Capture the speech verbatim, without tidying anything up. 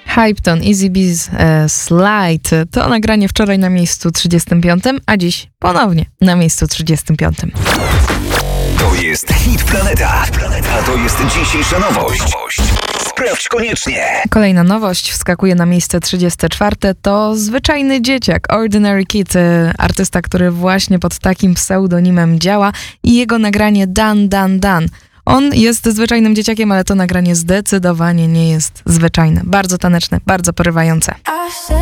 Hypton, Easy Bees, e, Slide. To nagranie wczoraj na miejscu trzydziestym piątym, a dziś ponownie na miejscu trzydziestym piątym. To jest Hit Planeta. A to jest dzisiejsza nowość. Sprawdź koniecznie. Kolejna nowość wskakuje na miejsce trzydzieste czwarte. To zwyczajny dzieciak, Ordinary Kid, e, artysta, który właśnie pod takim pseudonimem działa i jego nagranie Dan Dan Dan. On jest zwyczajnym dzieciakiem, ale to nagranie zdecydowanie nie jest zwyczajne. Bardzo taneczne, bardzo porywające.